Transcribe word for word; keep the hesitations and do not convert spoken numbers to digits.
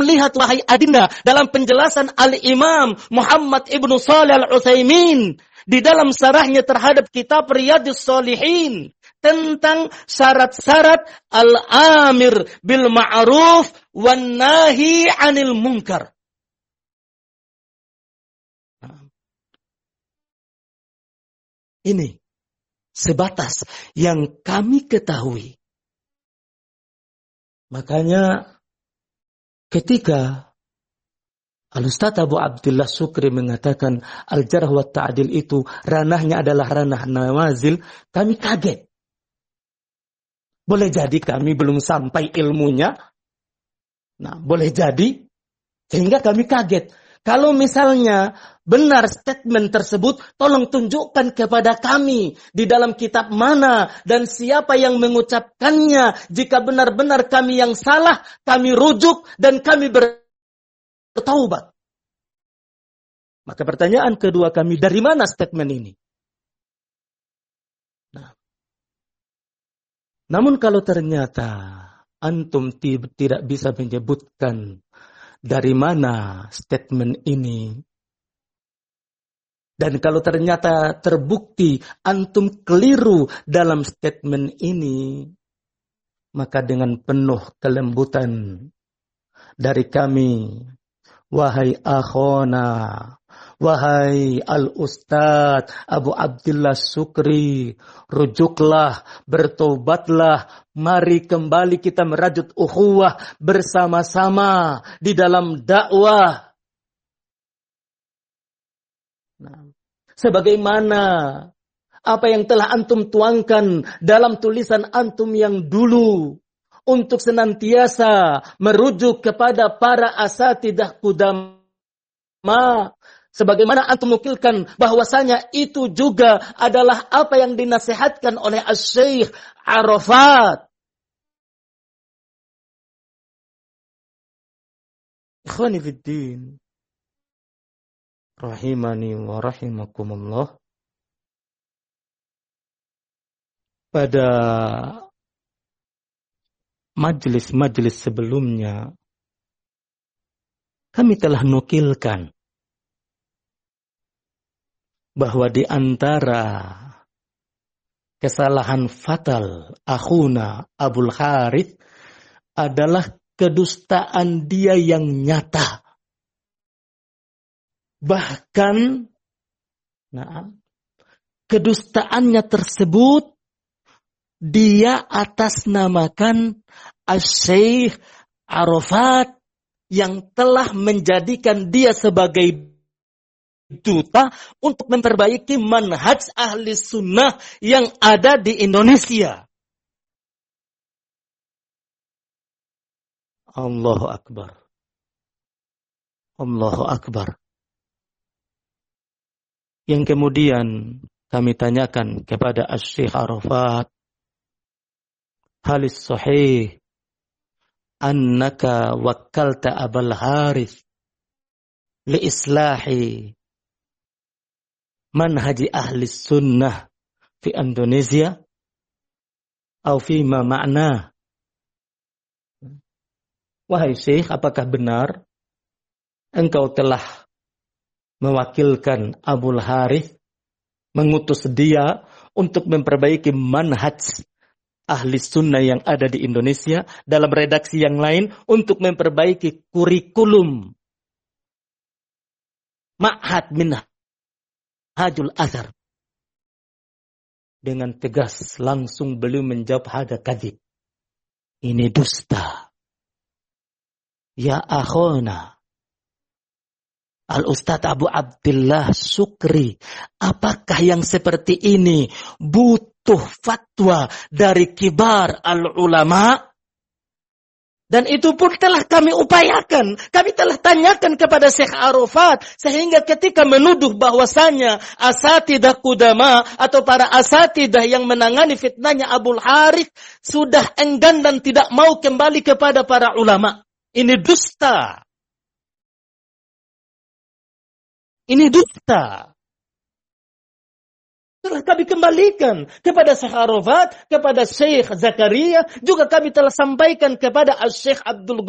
lihat wahai adinda dalam penjelasan Al-Imam Muhammad Ibnu Shalih Al-Utsaimin di dalam syarahnya terhadap kitab Riyadhus Shalihin tentang syarat-syarat al-amir bil ma'ruf wan nahi 'anil munkar. Ini sebatas yang kami ketahui. Makanya ketika Al-Ustaz Abu Abdullah Sukri mengatakan al-jarh wa ta'dil itu ranahnya adalah ranah nawazil, kami kaget. Boleh jadi kami belum sampai ilmunya. Nah, boleh jadi sehingga kami kaget. Kalau misalnya benar statement tersebut, tolong tunjukkan kepada kami di dalam kitab mana dan siapa yang mengucapkannya. Jika benar-benar kami yang salah, kami rujuk dan kami bertaubat. Maka pertanyaan kedua kami, dari mana statement ini? Nah. Namun kalau ternyata antum tidak bisa menyebutkan dari mana statement ini, dan kalau ternyata terbukti antum keliru dalam statement ini, maka dengan penuh kelembutan dari kami, wahai akhona, wahai Al-Ustaz Abu Abdullah Sukri, rujuklah, bertobatlah, mari kembali kita merajut ukhuwah bersama-sama di dalam dakwah. Nah, sebagaimana apa yang telah antum tuangkan dalam tulisan antum yang dulu, untuk senantiasa merujuk kepada para asatidah qudama, sebagaimana antum nukilkan bahwasanya itu juga adalah apa yang dinasihatkan oleh Asy-Syaikh Arafat. Ikhwani fid din, rahimani wa rahimakumullah. Pada majelis-majelis sebelumnya kami telah nukilkan bahwa di antara kesalahan fatal akhuna Abul Harith adalah kedustaan dia yang nyata. Bahkan nah, kedustaannya tersebut dia atasnamakan Asy-Syaikh Arafat yang telah menjadikan dia sebagai duta untuk memperbaiki manhaj ahli sunnah yang ada di Indonesia. Allahu Akbar. Allahu Akbar. Yang kemudian kami tanyakan kepada Asy-Syaikh Arafat, halis sahih annaka wakkalta Abul Harith li islahi manhaji ahli sunnah fi Indonesia atau fi ma ma'na. Wahai Syekh, apakah benar engkau telah mewakilkan Abul Harith, mengutus dia untuk memperbaiki manhaj ahli sunnah yang ada di Indonesia, dalam redaksi yang lain untuk memperbaiki kurikulum Ma'had Minhajul Athar? Dengan tegas langsung beliau menjawab, hada kadzib. Ini dusta. Ya akhona Al-Ustaz Abu Abdullah Sukri, apakah yang seperti ini butuh fatwa dari kibar al-ulama? Dan itu pun telah kami upayakan. Kami telah tanyakan kepada Syekh Arafat. Sehingga ketika menuduh bahwasanya asatidah qudama atau para asatidah yang menangani fitnahnya Abul Harith sudah enggan dan tidak mau kembali kepada para ulama. Ini dusta. Ini dusta. Telah kami kembalikan kepada Syekh Arafat, kepada Syekh Zakaria, juga kami telah sampaikan kepada Syekh Abdul